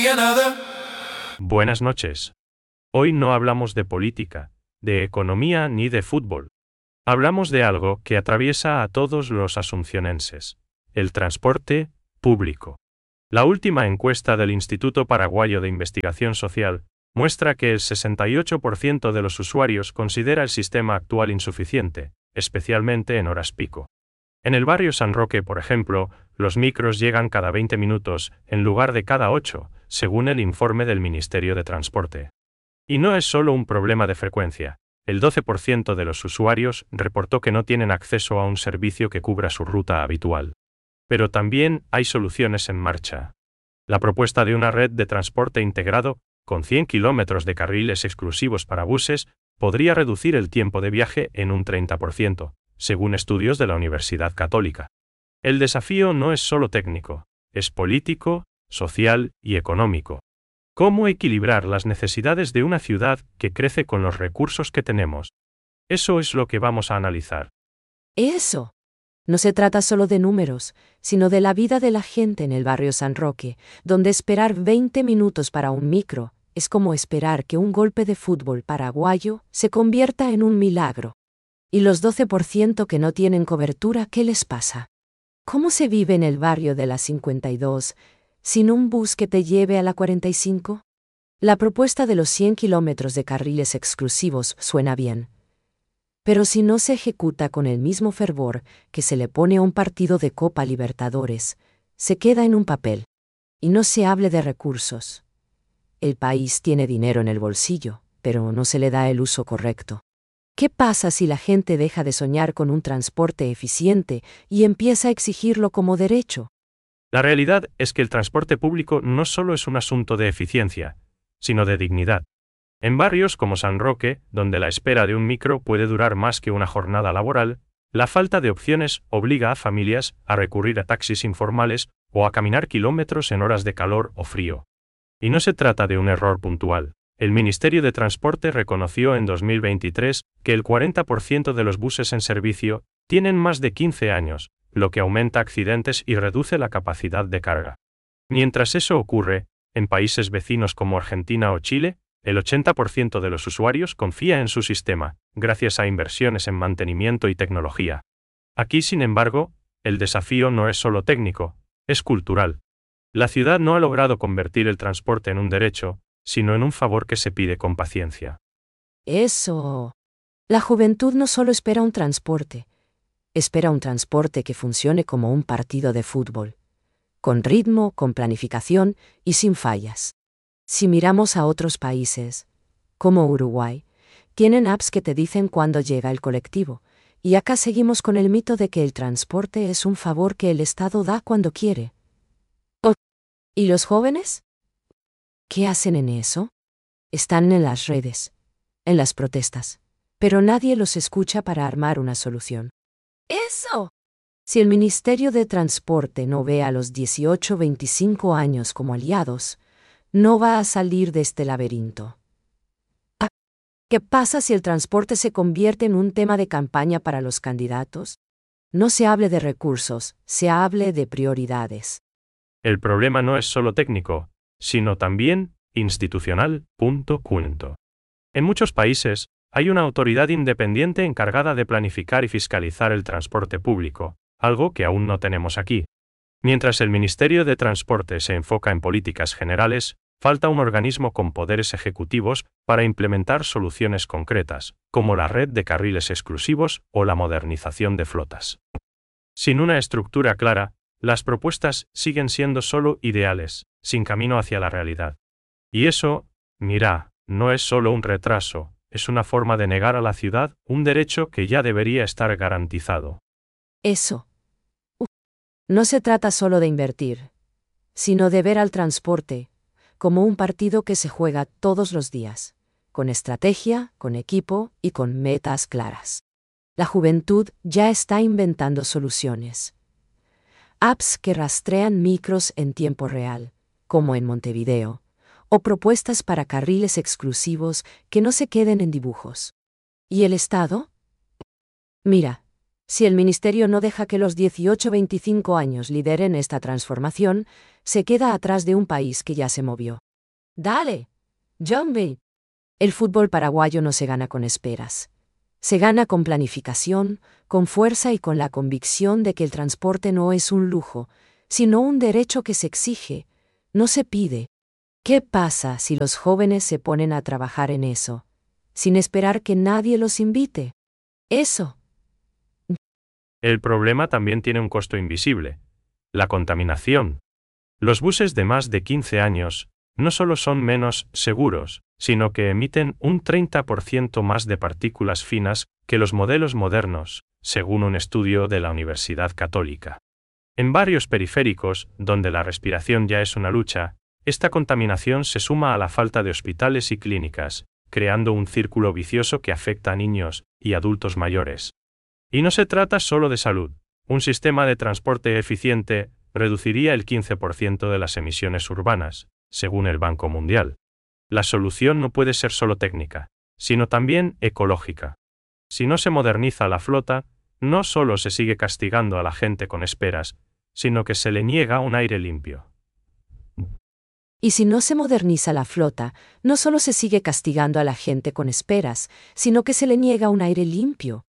another. Buenas noches. Hoy no hablamos de política, de economía ni de fútbol. Hablamos de algo que atraviesa a todos los asuncionenses: el transporte público. La última encuesta del Instituto Paraguayo de Investigación Social muestra que el 68% de los usuarios considera el sistema actual insuficiente, especialmente en horas pico. En el barrio San Roque, por ejemplo, los micros llegan cada 20 minutos en lugar de cada 8, según el informe del Ministerio de Transporte. Y no es solo un problema de frecuencia. El 12% de los usuarios reportó que no tienen acceso a un servicio que cubra su ruta habitual. Pero también hay soluciones en marcha. La propuesta de una red de transporte integrado, con 100 kilómetros de carriles exclusivos para buses, podría reducir el tiempo de viaje en un 30%, según estudios de la Universidad Católica. El desafío no es solo técnico, es político, social y económico. ¿Cómo equilibrar las necesidades de una ciudad que crece con los recursos que tenemos? Eso es lo que vamos a analizar. Eso. No se trata solo de números, sino de la vida de la gente en el barrio San Roque, donde esperar 20 minutos para un micro es como esperar que un golpe de fútbol paraguayo se convierta en un milagro. ¿Y los 12% que no tienen cobertura, qué les pasa? ¿Cómo se vive en el barrio de la 52 sin un bus que te lleve a la 45? La propuesta de los 100 kilómetros de carriles exclusivos suena bien. Pero si no se ejecuta con el mismo fervor que se le pone a un partido de Copa Libertadores, se queda en un papel. Y no se hable de recursos. El país tiene dinero en el bolsillo, pero no se le da el uso correcto. ¿Qué pasa si la gente deja de soñar con un transporte eficiente y empieza a exigirlo como derecho? La realidad es que el transporte público no solo es un asunto de eficiencia, sino de dignidad. En barrios como San Roque, donde la espera de un micro puede durar más que una jornada laboral, la falta de opciones obliga a familias a recurrir a taxis informales o a caminar kilómetros en horas de calor o frío. Y no se trata de un error puntual. El Ministerio de Transporte reconoció en 2023 que el 40% de los buses en servicio tienen más de 15 años, lo que aumenta accidentes y reduce la capacidad de carga. Mientras eso ocurre, en países vecinos como Argentina o Chile, el 80% de los usuarios confía en su sistema, gracias a inversiones en mantenimiento y tecnología. Aquí, sin embargo, el desafío no es solo técnico, es cultural. La ciudad no ha logrado convertir el transporte en un derecho, sino en un favor que se pide con paciencia. Eso. La juventud no solo espera un transporte que funcione como un partido de fútbol, con ritmo, con planificación y sin fallas. Si miramos a otros países, como Uruguay, tienen apps que te dicen cuándo llega el colectivo, y acá seguimos con el mito de que el transporte es un favor que el Estado da cuando quiere. ¿Y los jóvenes? ¿Qué hacen en eso? Están en las redes, en las protestas, pero nadie los escucha para armar una solución. ¡Eso! Si el Ministerio de Transporte no ve a los 18-25 años como aliados, no va a salir de este laberinto. ¿Qué pasa si el transporte se convierte en un tema de campaña para los candidatos? No se hable de recursos, se hable de prioridades. El problema no es solo técnico, sino también institucional. En muchos países, hay una autoridad independiente encargada de planificar y fiscalizar el transporte público, algo que aún no tenemos aquí. Mientras el Ministerio de Transporte se enfoca en políticas generales, falta un organismo con poderes ejecutivos para implementar soluciones concretas, como la red de carriles exclusivos o la modernización de flotas. Sin una estructura clara, las propuestas siguen siendo solo ideales, sin camino hacia la realidad. Y eso, mira, no es solo un retraso, es una forma de negar a la ciudad un derecho que ya debería estar garantizado. Eso. No se trata solo de invertir, sino de ver al transporte como un partido que se juega todos los días, con estrategia, con equipo y con metas claras. La juventud ya está inventando soluciones. Apps que rastrean micros en tiempo real, como en Montevideo, o propuestas para carriles exclusivos que no se queden en dibujos. ¿Y el Estado? Mira, Si el ministerio no deja que los 18-25 años lideren esta transformación, se queda atrás de un país que ya se movió. Dale, John B. El fútbol paraguayo no se gana con esperas. Se gana con planificación, con fuerza y con la convicción de que el transporte no es un lujo, sino un derecho que se exige, no se pide. ¿Qué pasa si los jóvenes se ponen a trabajar en eso, sin esperar que nadie los invite? Eso. El problema también tiene un costo invisible: la contaminación. Los buses de más de 15 años no solo son menos seguros, sino que emiten un 30% más de partículas finas que los modelos modernos, según un estudio de la Universidad Católica. En barrios periféricos, donde la respiración ya es una lucha, esta contaminación se suma a la falta de hospitales y clínicas, creando un círculo vicioso que afecta a niños y adultos mayores. Y no se trata solo de salud. Un sistema de transporte eficiente reduciría el 15% de las emisiones urbanas, según el Banco Mundial. La solución no puede ser solo técnica, sino también ecológica. Si no se moderniza la flota, no solo se sigue castigando a la gente con esperas, sino que se le niega un aire limpio. Y si no se moderniza la flota, no solo se sigue castigando a la gente con esperas, sino que se le niega un aire limpio.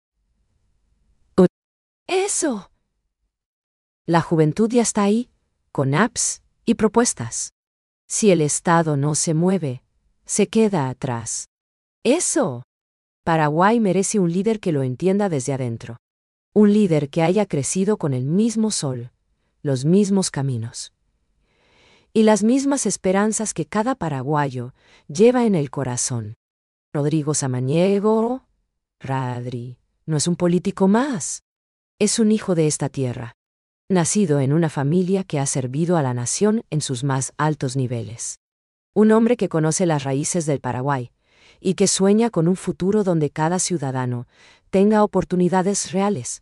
¡Eso! La juventud ya está ahí, con apps y propuestas. Si el Estado no se mueve, se queda atrás. ¡Eso! Paraguay merece un líder que lo entienda desde adentro. Un líder que haya crecido con el mismo sol, los mismos caminos y las mismas esperanzas que cada paraguayo lleva en el corazón. Rodrigo Samaniego, Radri, no es un político más. Es un hijo de esta tierra, nacido en una familia que ha servido a la nación en sus más altos niveles. Un hombre que conoce las raíces del Paraguay y que sueña con un futuro donde cada ciudadano tenga oportunidades reales.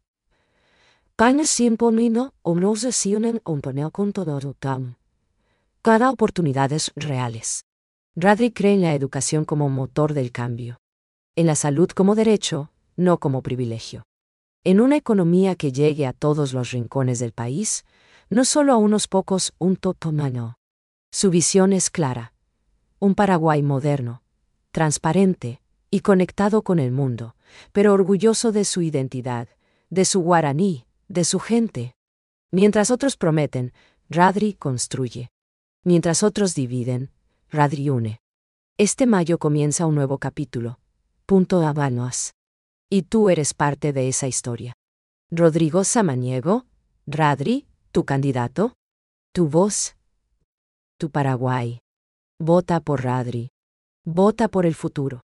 Cada oportunidades reales. Radri cree en la educación como motor del cambio. En la salud como derecho, no como privilegio. En una economía que llegue a todos los rincones del país, no solo a unos pocos, un totomano. Su visión es clara. Un Paraguay moderno, transparente y conectado con el mundo, pero orgulloso de su identidad, de su guaraní, de su gente. Mientras otros prometen, Radri construye. Mientras otros dividen, Radri une. Este mayo comienza un nuevo capítulo. Habanos. Y tú eres parte de esa historia. Rodrigo Samaniego, Radri, tu candidato, tu voz, tu Paraguay. Vota por Radri. Vota por el futuro.